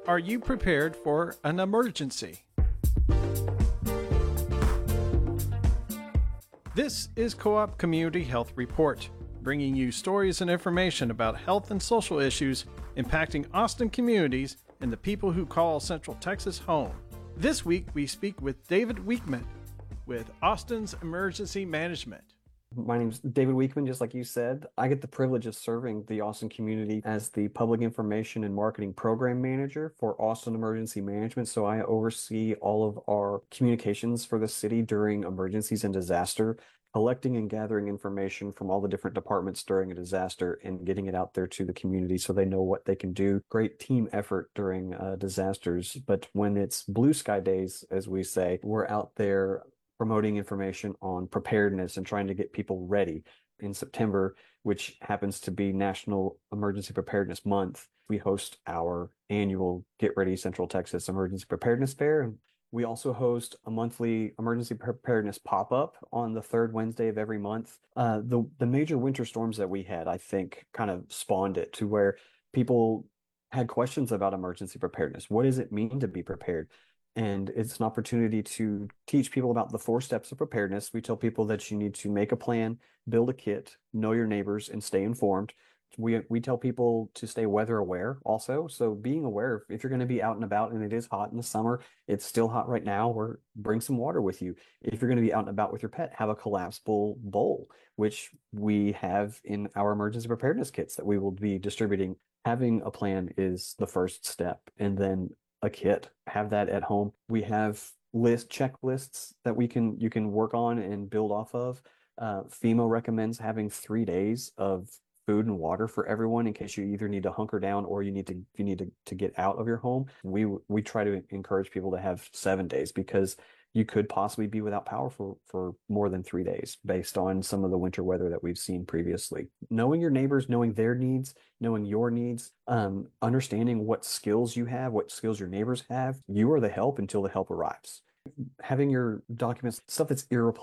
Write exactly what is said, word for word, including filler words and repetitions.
Are you prepared for an emergency? This is Co-op Community Health Report, bringing you stories and information about health and social issues impacting Austin communities and the people who call Central Texas home. This week, we speak with David Weekman with Austin's Emergency Management. My name's David Weekman, just like you said. I get the privilege of serving the Austin community as the Public Information and Marketing Program Manager for Austin Emergency Management. So I oversee all of our communications for the city during emergencies and disaster, collecting and gathering information from all the different departments during a disaster and getting it out there to the community so they know what they can do. Great team effort during uh, disasters. But when it's blue sky days, as we say, we're out there promoting information on preparedness and trying to get people ready. In September, which happens to be National Emergency Preparedness Month, we host our annual Get Ready Central Texas Emergency Preparedness Fair. We also host a monthly emergency preparedness pop-up on the third Wednesday of every month. Uh, the, the major winter storms that we had, I think, kind of spawned it to where people had questions about emergency preparedness. What does it mean to be prepared? And it's an opportunity to teach people about the four steps of preparedness. We tell people that you need to make a plan, build a kit, know your neighbors, and stay informed. We we tell people to stay weather aware also. So being aware, if you're going to be out and about and it is hot in the summer, it's still hot right now, or bring some water with you. If you're going to be out and about with your pet, have a collapsible bowl, which we have in our emergency preparedness kits that we will be distributing. Having a plan is the first step. And then a kit, have that at home. We have list checklists that we can you can work on and build off of. Uh, FEMA recommends having three days of food and water for everyone in case you either need to hunker down or you need to you need to, to get out of your home. We we try to encourage people to have seven days because you could possibly be without power for, for more than three days based on some of the winter weather that we've seen previously. Knowing your neighbors, knowing their needs, knowing your needs, um, understanding what skills you have, what skills your neighbors have. You are the help until the help arrives. Having your documents, stuff that's irreplaceable.